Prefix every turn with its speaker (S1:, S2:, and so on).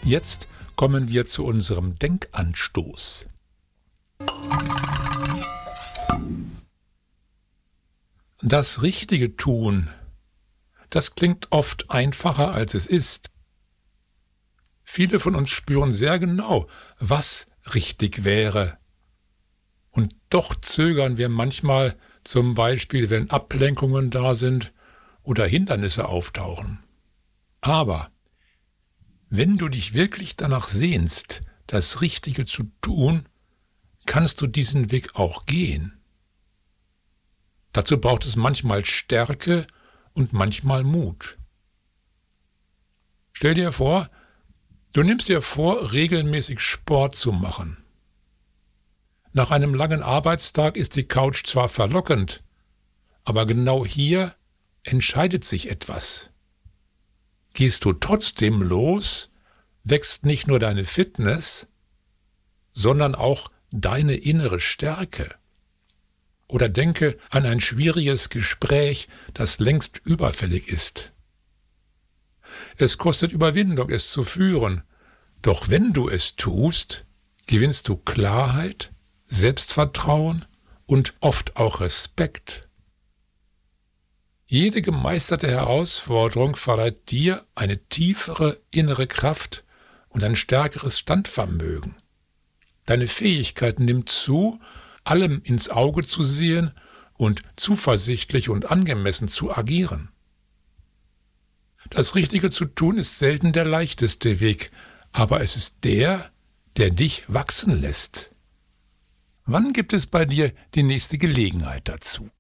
S1: Jetzt kommen wir zu unserem Denkanstoß. Das Richtige tun, das klingt oft einfacher, als es ist. Viele von uns spüren sehr genau, was richtig wäre. Und doch zögern wir manchmal, zum Beispiel, wenn Ablenkungen da sind oder Hindernisse auftauchen. Aber wenn du dich wirklich danach sehnst, das Richtige zu tun, kannst du diesen Weg auch gehen. Dazu braucht es manchmal Stärke und manchmal Mut. Stell dir vor, du nimmst dir vor, regelmäßig Sport zu machen. Nach einem langen Arbeitstag ist die Couch zwar verlockend, aber genau hier entscheidet sich etwas. Gehst du trotzdem los, wächst nicht nur deine Fitness, sondern auch deine innere Stärke. Oder denke an ein schwieriges Gespräch, das längst überfällig ist. Es kostet Überwindung, es zu führen, doch wenn du es tust, gewinnst du Klarheit, Selbstvertrauen und oft auch Respekt. Jede gemeisterte Herausforderung verleiht dir eine tiefere innere Kraft und ein stärkeres Standvermögen. Deine Fähigkeit nimmt zu, allem ins Auge zu sehen und zuversichtlich und angemessen zu agieren. Das Richtige zu tun ist selten der leichteste Weg, aber es ist der dich wachsen lässt. Wann gibt es bei dir die nächste Gelegenheit dazu?